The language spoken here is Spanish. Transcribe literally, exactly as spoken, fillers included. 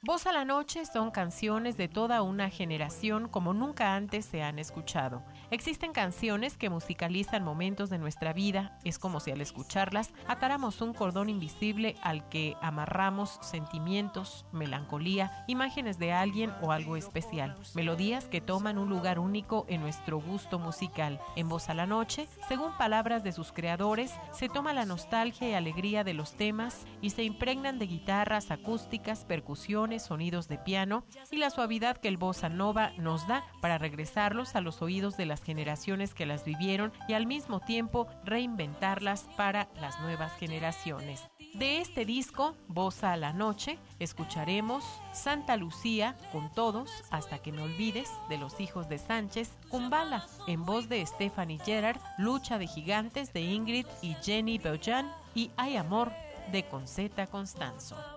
Voz a la noche son canciones de toda una generación como nunca antes se han escuchado. Existen canciones que musicalizan momentos de nuestra vida. Es como si al escucharlas atáramos un cordón invisible al que amarramos sentimientos, melancolía, imágenes de alguien o algo especial. Melodías que toman un lugar único en nuestro gusto musical. En Voz a la noche, según palabras de sus creadores, se toma la nostalgia y alegría de los temas y se impregnan de guitarras acústicas, percusiones, sonidos de piano y la suavidad que el bossa nova nos da para regresarlos a los oídos de las generaciones que las vivieron y al mismo tiempo reinventarlas para las nuevas generaciones. De este disco, Bossa a la noche, escucharemos Santa Lucía con Todos hasta que me olvides de los hijos de Sánchez, Kumbala en voz de Stephanie Gerrard, Lucha de gigantes de Ingrid y Jenny Beljan y Hay amor de Concetta Constanzo.